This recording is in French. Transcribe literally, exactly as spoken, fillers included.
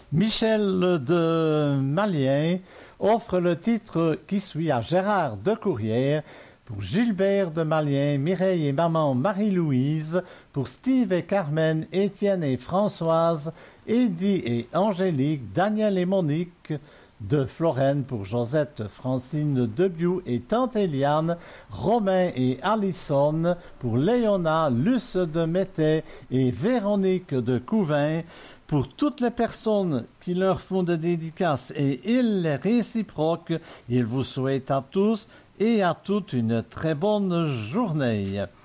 Michel de Malien offre le titre qui suit à Gérard de Courrières, pour Gilbert de Malien, Mireille et maman Marie-Louise, pour Steve et Carmen, Étienne et Françoise, Eddie et Angélique, Daniel et Monique, de Florène pour Josette, Francine Debiou et Tante Eliane, Romain et Alison pour Léona, Luce de Métais et Véronique de Couvin, pour toutes les personnes qui leur font des dédicaces et ils les réciproques. Ils vous souhaitent à tous et à toutes une très bonne journée.